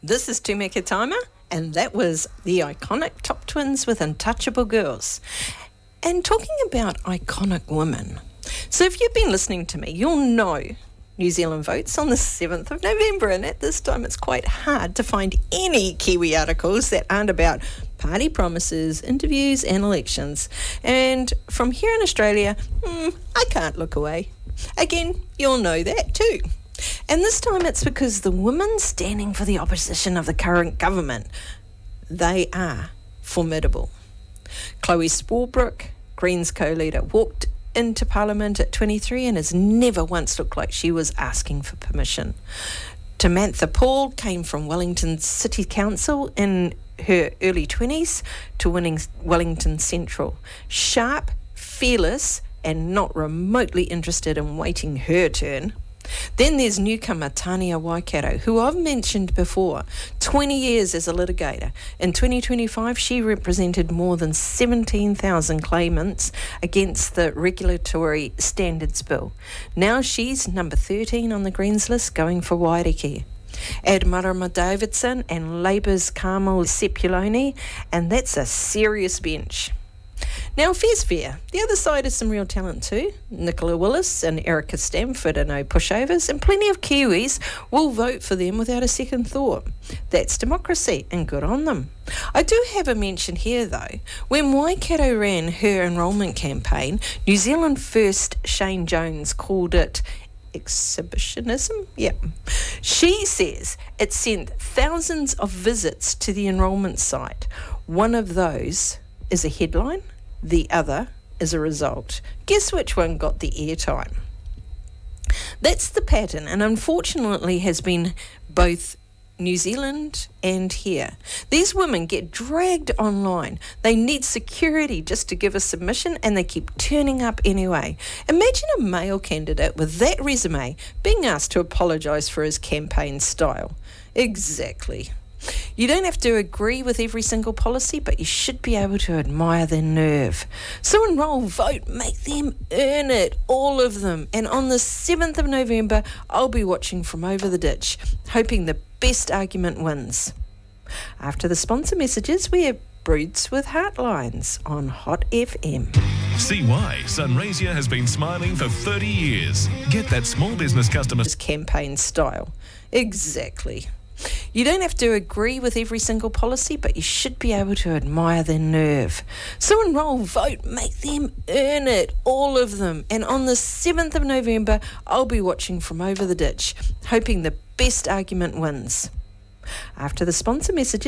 This is Tūmeka Timer, and that was the iconic Top Twins with Untouchable Girls. And talking about iconic women, so if you've been listening to me, you'll know New Zealand votes on the 7th of November, and at this time it's quite hard to find any Kiwi articles that aren't about party promises, interviews and elections. And from here in Australia, I can't look away. Again, you'll know that too. And this time it's because the women standing for the opposition of the current government, they are formidable. Chloe Swarbrick, Greens co-leader, walked into Parliament at 23 and has never once looked like she was asking for permission. Tamantha Paul came from Wellington City Council in her early 20s to winning Wellington Central. Sharp, fearless and not remotely interested in waiting her turn. Then there's newcomer Tania Waikato, who I've mentioned before, 20 years as a litigator. In 2025, she represented more than 17,000 claimants against the Regulatory Standards Bill. Now she's number 13 on the Greens list, going for Wairakē. Add Marama Davidson and Labour's Carmel Sepuloni, and that's a serious bench. Now, fair's fair. The other side has some real talent too. Nicola Willis and Erica Stamford are no pushovers, and plenty of Kiwis will vote for them without a second thought. That's democracy, and good on them. I do have a mention here though. When Waikato ran her enrolment campaign, New Zealand First Shane Jones called it exhibitionism. Yep. She says it sent thousands of visits to the enrolment site. One of those is a headline, the other is a result. Guess which one got the airtime? That's the pattern, and unfortunately has been both New Zealand and here. These women get dragged online. They need security just to give a submission, and they keep turning up anyway. Imagine a male candidate with that resume being asked to apologise for his campaign style. Exactly. You don't have to agree with every single policy, but you should be able to admire their nerve. So enroll, vote, make them earn it, all of them. And on the 7th of November, I'll be watching from over the ditch, hoping the best argument wins. After the sponsor messages, we have Broods with Heartlines on Hot FM. See why Sunraysia has been smiling for 30 years. Get that small business customer campaign style. Exactly. You don't have to agree with every single policy, but you should be able to admire their nerve. So enroll, vote, make them earn it, all of them. And on the 7th of November, I'll be watching from over the ditch, hoping the best argument wins. After the sponsor messages,